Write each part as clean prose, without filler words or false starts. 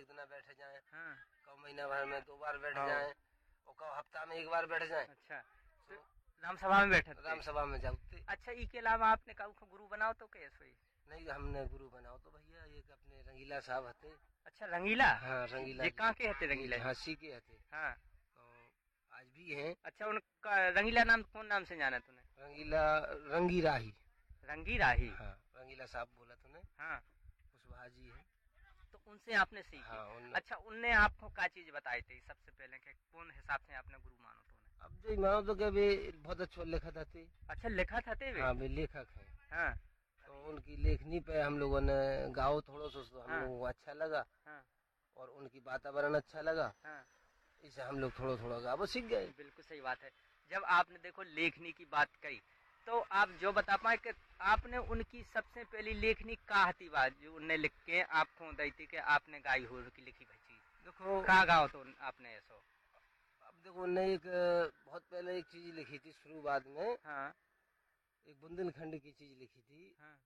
एक दिन बैठ जाए, हाँ। कब महीना भर में 2 बार बैठ हाँ। जाए, और कब हफ्ता में 1 बार बैठ जाए। अच्छा, तो राम सभा में बैठे थे? राम सभा में जाते। अच्छा, इसके अलावा आपने कहूँ गुरु बनाओ तो कैसे? नहीं, हमने गुरु बनाओ तो भैया एक अपने रंगीला साहब हते। अच्छा, रंगीला? हाँ, रंगीला ये जी। कहाँ के हते रंगीला? झांसी के हते। हाँ। तो आज भी हैं। अच्छा, उनका रंगीला नाम कौन नाम से जाना तूने? रंगीला, रंगी राही। रंगी राही? हाँ, रंगीला साहब बोला तूने। हाँ। कुशवाहा जी है। तो उनसे आपने सीखी? हाँ, अच्छा, उनने आपको क्या चीज बताई थी सबसे पहले के कौन हिसाब से आपने गुरु मानो तो उन्हें? अब जो मानो तो क्या वे बहुत अच्छा लेखक थे। अच्छा, लेखक थे वे? हाँ, वे लेखक हैं। हाँ। तो उनकी लेखनी पे हम लोगों ने गाओ थोड़ा सा, तो हम लोगों को अच्छा लगा। हाँ। और उनकी वातावरण अच्छा लगा। हाँ। इसे हम लोग थोड़ा थोड़ा गाओ सीख गए। बिल्कुल सही बात है। जब आपने देखो लेखनी की बात कही, तो आप जो बता पाए कि आपने उनकी सबसे पहली लेखनी कहा थी बात जो उनने लिख के आपको दी थी कि आपने गाई हो उनकी लिखी भाई चीज? देखो कहा गाओ तो आपने ऐसा? अब देखो उनने एक बहुत पहले एक चीज लिखी थी शुरुआत में। हाँ। एक बुंदेलखंड की चीज लिखी थी। हाँ।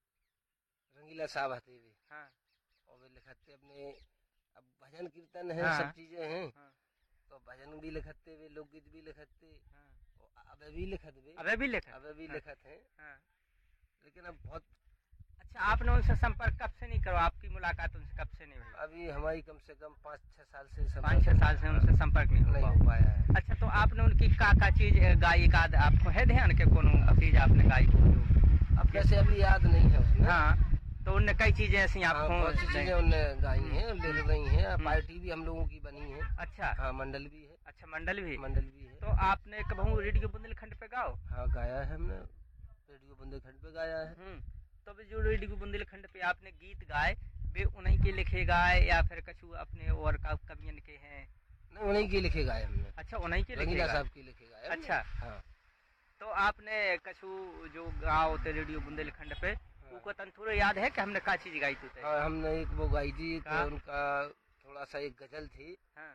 रंगीला साहब आते हुए। हाँ। और वे लिखते अपने, अब भजन कीर्तन है, हाँ। सब चीजें हैं। हाँ। तो भजन भी लिखते वे, लोकगीत भी लिखते। हाँ। अबे भी लिखत वे। अबे भी लिखा? अबे भी हाँ। लिखत है। हाँ। लेकिन अब बहुत। अच्छा, आपने उनसे संपर्क कब से नहीं करो? आपकी मुलाकात उनसे कब से नहीं हुई? अभी हमारी कम से कम 5-6 साल से 5-6 साल से उनसे संपर्क नहीं हो पाया है। अच्छा, तो आपने उनकी का चीज गाई का आपको है ध्यान के कोनो चीज आपने गाई हो? अब वैसे अभी याद नहीं है उसमें। हाँ, तो उनने कई चीजें ऐसी आपको? बहुत सी चीजें उनने गाई हैं, लिख रही हैं। पार्टी भी हम लोगों की बनी है। अच्छा। हाँ, मंडल भी है। अच्छा, मंडल भी? मंडल भी है। तो आपने कबहू रेडियो बुंदेलखंड पे गाओ? हाँ, गाया है हमने, रेडियो बुंदेलखंड पे गाया है। तो जो रेडियो बुंदेलखंड पे आपने गीत गाए, वे उन्हीं के लिखे गाए या फिर कछु अपने और कवियन के हैं? नहीं, उन्हीं के लिखे गाए हमने। अच्छा, उन्हीं के लिखे रंगीला गाए? साहब के लिखे गाए। अच्छा। हाँ। तो आपने कछु जो गाओ थे रेडियो बुंदेलखंड पे, उनको तंतुरे याद है कि हमने क्या चीज गाई थी? हाँ, हमने एक वो गाई थी, उनका थोड़ा सा एक गजल थी। हाँ।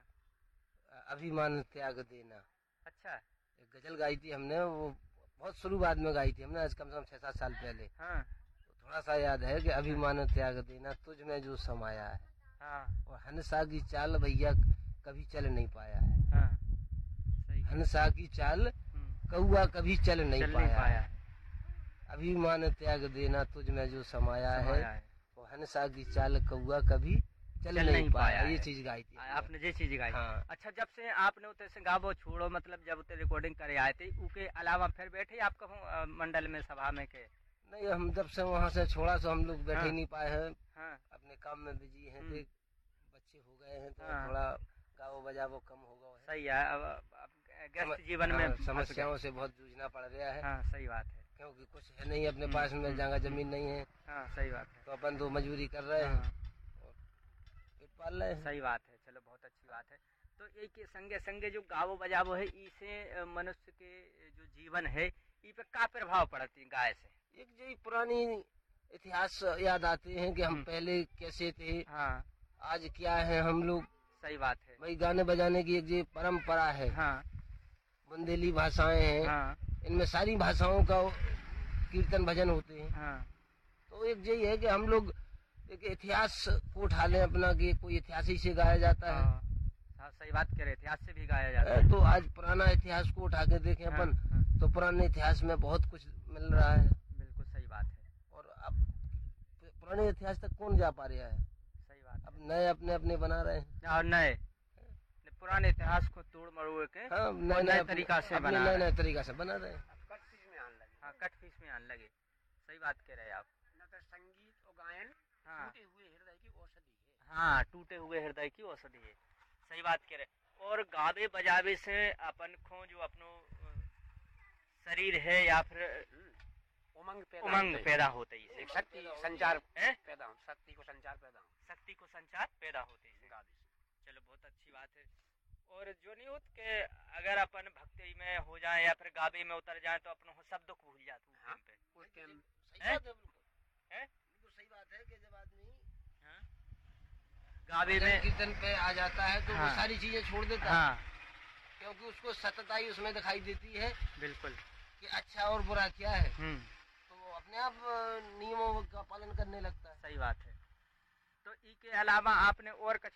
अभिमान त्याग देना। अच्छा। एक गजल गाई थी हमने, वो बहुत शुरुआत में गाई थी हमने, आज कम से कम 6-7 साल पहले। हाँ। तो थोड़ा सा याद है कि अभिमान त्याग देना तुझ में जो समाया है। हाँ। और हंसा की चाल भैया कभी चल नहीं पाया है। हाँ। सही। हंसा की चाल कौआ कभी चल नहीं पाया है। अभिमान त्याग देना तुझ में जो समाया है। वो हंसा की चाल कौआ कभी चल नहीं पाया। ये चीज गाई थी आपने, ये चीज गाई। हाँ। अच्छा, जब से आपने उतने से गावो छोड़ो, मतलब जब उतने रिकॉर्डिंग करे आए थे, उसके अलावा फिर बैठे आप कहूँ मंडल में, सभा में के? नहीं, हम जब से वहाँ से छोड़ा तो हम लोग बैठे नहीं पाए हैं। हाँ। अपने काम में बिजी हैं, थे बच्चे हो गए हैं, तो हाँ। थोड़ा गावो बजावो कम हो गया है। सही है, अब गृहस्थ जीवन में समस्याओं से बहुत जूझना पड़ गया है। हाँ, सही बात है। क्योंकि कुछ है नहीं अपने पास में, जगह जमीन नहीं है। हाँ, सही बात है। तो अपन तो मजदूरी कर रहे हैं और पेट पाल रहे हैं। सही बात है, चलो बहुत अच्छी बात है। तो एक संगे संगे जो गावो बजावो है, इसे मनुष्य के जो जीवन है, इ पे क्या प्रभाव पड़ती है गाय से? एक जो पुरानी इतिहास याद आते हैं कि हम पहले कैसे थे। हाँ। आज क्या है हम लोग। सही बात है। भाई, गाने बजाने की एक जो परंपरा है। हाँ। बुंदेली भाषाएं हैं। हाँ। इनमें सारी भाषाओं का कीर्तन भजन होते हैं। हाँ। तो एक यही है कि हम लोग एक इतिहास को उठा लें अपना, कि कोई इतिहास ही से गाया जाता है। हाँ, सही बात कह रहे, इतिहास से भी गाया जाता है। तो आज पुराना इतिहास को उठा के देखें अपन, तो पुराने इतिहास में बहुत कुछ मिल रहा है। बिल्कुल सही बात है। और अब पुराने इतिहास तक कौन जा पा रहा है? सही बात। अब नए अपने अपने बना रहे हैं। और नए पुराने इतिहास को तोड़ मरोड़ के नए तरीका से बना रहे हैं। नए तरीका से बना रहे हैं। कट फीस में आने लगे। हाँ, कट फीस में आने लगे। सही बात कह रहे हैं आप। न तो संगीत और गायन टूटे हुए हृदय की औषधि है। हाँ, टूटे हुए हृदय की औषधि है। सही बात कह रहे। और गावे बजावे से अपन को जो अपनो शरीर है या फिर उमंग पैदा होते ही, शक्ति संचार पैदा हो, शक्ति को संचार पैदा होते ही। चलो बहुत अच्छी बात है। और जो नहीं होता कि अगर अपन भक्ति में हो जाए या फिर गावे में उतर जाए तो अपन सब दुख भूल जाते हैं। सही बात है कि जब आदमी गावे में कीर्तन पे आ जाता है तो वो सारी चीजें छोड़ देता है, क्योंकि उसको सतताई उसमें दिखाई देती है। बिल्कुल, कि अच्छा और बुरा क्या है। तो अपने आप नियमों का पालन करने लगता है। सही बात है। तो इसके अलावा आपने और